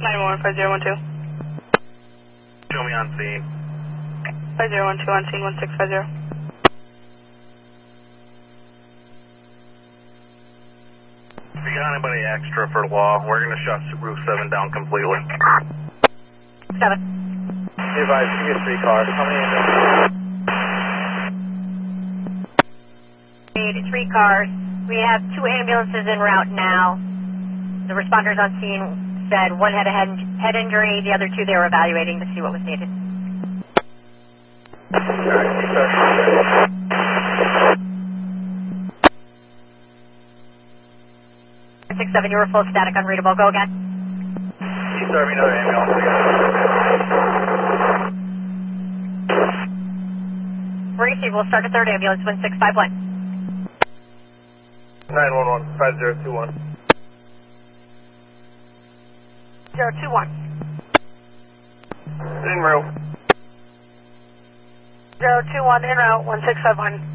911-5012. Show me on scene. 5012 on scene 1650. If you got anybody extra for law, we're going to shut Roof 7 down completely. 7. Be advised, give me 3 cars. How many Need 3 cars. We have 2 ambulances en route now. The responders on scene said one had a head injury, the other 2 they were evaluating to see what was needed. Alright, 6-7, you were full static, unreadable. Go again. He's serving another ambulance. Receive, we'll start a 3rd ambulance, 1651. 911, 5021. 021. En route. 021, en route, 1651.